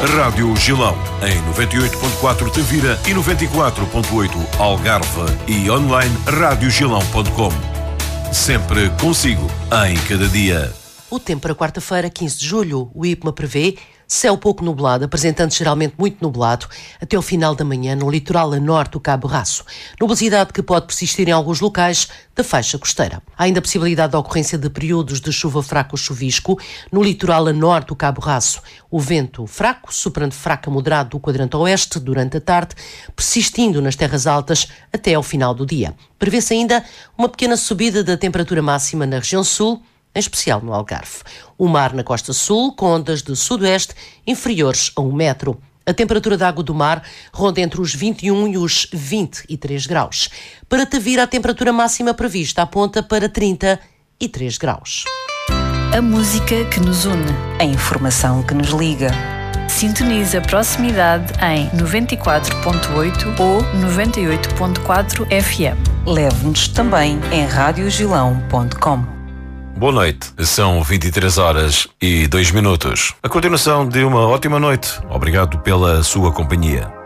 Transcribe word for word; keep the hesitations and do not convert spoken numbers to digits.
Rádio Gilão, em noventa e oito ponto quatro Tavira e noventa e quatro ponto oito Algarve e online rádio gilão ponto com. Sempre consigo, em cada dia. O tempo para quarta-feira, quinze de julho, o IPMA prevê céu pouco nublado, apresentando-se geralmente muito nublado, até ao final da manhã no litoral a norte do Cabo Raço. Nubosidade que pode persistir em alguns locais da faixa costeira. Há ainda a possibilidade da ocorrência de períodos de chuva fraca ou chuvisco no litoral a norte do Cabo Raço. O vento fraco, soprando fraco a moderado do quadrante oeste durante a tarde, persistindo nas terras altas até ao final do dia. Prevê-se ainda uma pequena subida da temperatura máxima na região sul, em especial no Algarve. O mar na costa sul, com ondas de sudoeste inferiores a um metro. A temperatura da água do mar ronda entre os vinte e um e os vinte e três graus. Para Tavira, a temperatura máxima prevista aponta para trinta e três graus. A música que nos une, a informação que nos liga. Sintoniza a proximidade em noventa e quatro ponto oito ou noventa e oito ponto quatro F M. Leve-nos também em rádio gilão ponto com. Boa noite, são vinte e três horas e dois minutos. A continuação de uma ótima noite. Obrigado pela sua companhia.